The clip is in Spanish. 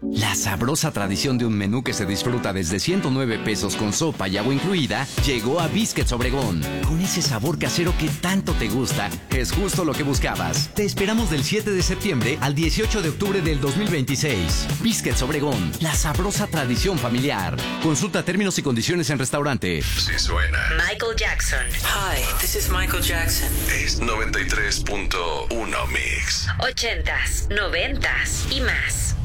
La sabrosa tradición de un menú que se disfruta desde 109 pesos con sopa y agua incluida llegó a Biscuits Obregón. Con ese sabor casero que tanto te gusta, es justo lo que buscabas. Te esperamos del 7 de septiembre al 18 de octubre del 2026. Biscuits Obregón, la sabrosa tradición familiar. Consulta términos y condiciones en restaurante. Sí suena. Michael Jackson. Hi, this is Michael Jackson. Es 93.1 Mix. 80s, 90s y más.